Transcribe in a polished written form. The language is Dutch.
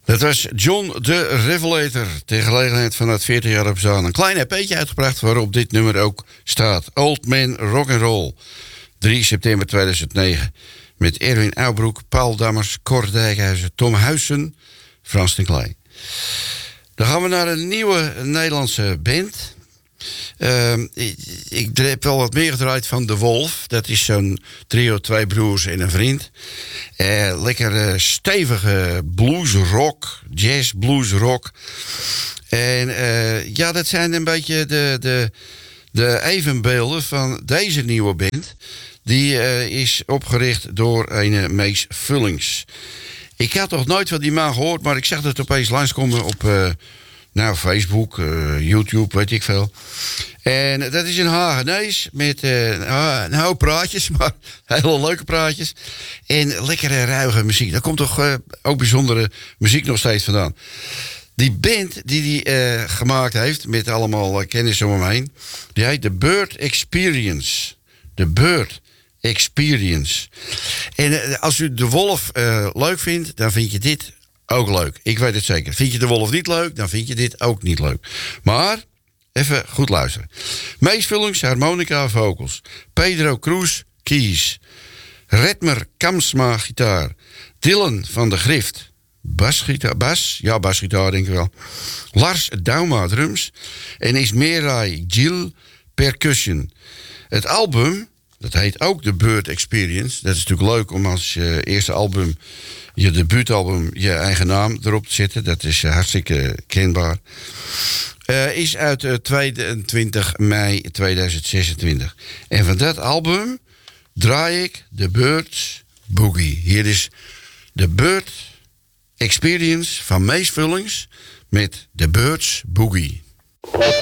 Dat was John de Revelator, ter gelegenheid van het 40 jaar opstaan. Een klein EP'tje uitgebracht waarop dit nummer ook staat. Old Man Rock'n'Roll, 3 september 2009. Met Erwin Oudbroek, Paul Dammers, Cor Dijkhuizen, Tom Huyssen, Frans ten Klein. Dan gaan we naar een nieuwe Nederlandse band. Ik heb wel wat meer gedraaid van De Wolf. Dat is zo'n trio, 2 broers en een vriend. Lekker stevige bluesrock, jazz bluesrock. En ja, dat zijn een beetje de evenbeelden van deze nieuwe band. Die is opgericht door een Mees Vullings. Ik had nog nooit van die man gehoord, maar ik zag het opeens langskomen op Facebook, YouTube, weet ik veel. En dat is een Hagenees met een hoop praatjes, maar hele leuke praatjes. En lekkere ruige muziek. Daar komt toch ook bijzondere muziek nog steeds vandaan. Die band die hij gemaakt heeft, met allemaal kennis om hem heen, die heet The Bird Experience. The Bird Experience. En als u De Wolf leuk vindt, dan vind je dit ook leuk. Ik weet het zeker. Vind je De Wolf niet leuk, dan vind je dit ook niet leuk. Maar even goed luisteren. Mees Vullings, harmonica, vocals. Pedro Cruz, keys. Redmer Kamsma, gitaar. Dylan van der Grift, basgitaar denk ik wel. Lars Dauma, drums. En Ismerai Gil, percussion. Het album, dat heet ook The Bird Experience. Dat is natuurlijk leuk om als je eerste album, je debuutalbum, je eigen naam erop te zetten. Dat is hartstikke kenbaar. Is uit 22 mei 2026. En van dat album draai ik The Birds Boogie. Hier is The Bird Experience van Mees Vullings met The Birds Boogie.